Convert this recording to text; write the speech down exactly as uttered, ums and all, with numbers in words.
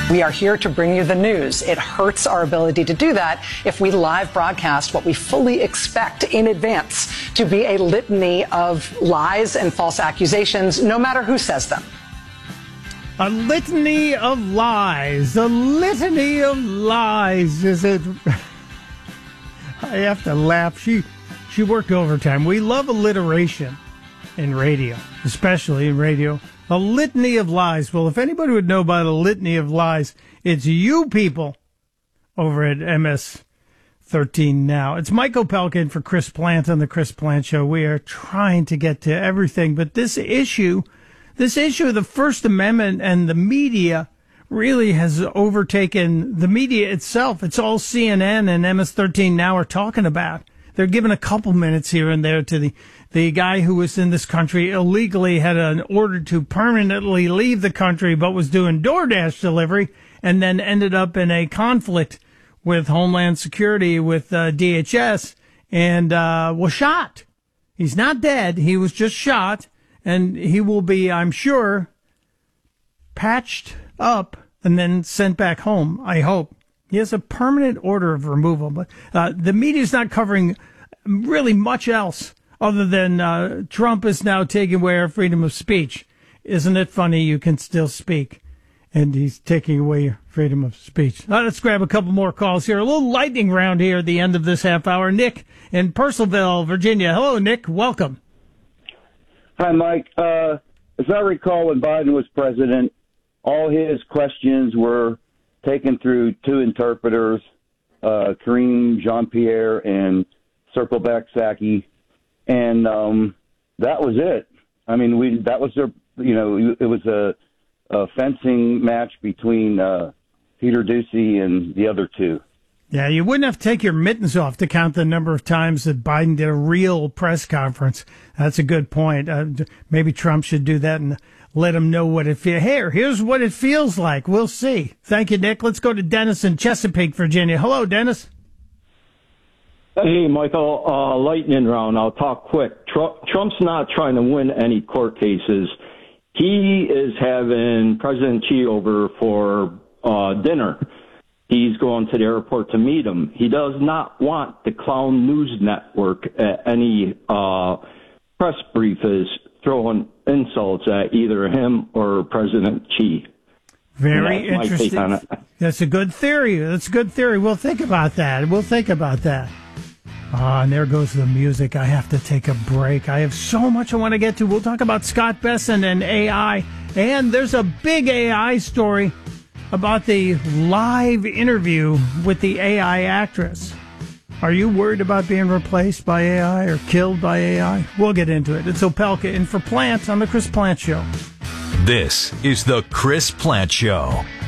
We are here to bring you the news. It hurts our ability to do that if we live broadcast what we fully expect in advance to be a litany of lies and false accusations, no matter who says them. A litany of lies. A litany of lies. Is it? I have to laugh. She, she worked overtime. We love alliteration in radio, especially in radio. A litany of lies. Well, if anybody would know about a litany of lies, it's you people over at M S thirteen Now. It's Mike Opelka for Chris Plant on the Chris Plant Show. We are trying to get to everything, but this issue, this issue of the First Amendment and the media really has overtaken the media itself. It's all C N N and M S thirteen Now are talking about. They're giving a couple minutes here and there to the, the guy who was in this country illegally, had an order to permanently leave the country, but was doing DoorDash delivery, and then ended up in a conflict with Homeland Security, with uh, D H S, and uh, was shot. He's not dead. He was just shot, and he will be, I'm sure, patched up and then sent back home, I hope. He has a permanent order of removal, but uh, the media is not covering really much else other than uh, Trump is now taking away our freedom of speech. Isn't it funny you can still speak, and he's taking away your freedom of speech? Uh, let's grab a couple more calls here. A little lightning round here at the end of this half hour. Nick in Purcellville, Virginia. Hello, Nick. Welcome. Hi, Mike. Uh, as I recall, when Biden was president, all his questions were taken through two interpreters, uh, Kareem Jean-Pierre and Circleback Saki, and um, that was it. I mean, we that was their, you know, it was a, a fencing match between uh, Peter Doocy and the other two. Yeah, you wouldn't have to take your mittens off to count the number of times that Biden did a real press conference. That's a good point. Uh, maybe Trump should do that and let him know what it feels. Here, here's what it feels like. We'll see. Thank you, Nick. Let's go to Dennis in Chesapeake, Virginia. Hello, Dennis. Hey, Michael. Uh, lightning round. I'll talk quick. Trump, Trump's not trying to win any court cases. He is having President Xi over for uh, dinner. He's going to the airport to meet him. He does not want the Clown News Network at any uh, press brief is throwing insults at either him or President Xi. Very interesting. That's a good theory. That's a good theory. We'll think about that. We'll think about that. Ah, and there goes the music. I have to take a break. I have so much I want to get to. We'll talk about Scott Besson and A I. And there's a big A I story about the live interview with the A I actress. Are you worried about being replaced by A I or killed by A I? We'll get into it. It's Opelka in for Plant on the Chris Plant Show. This is the Chris Plant Show.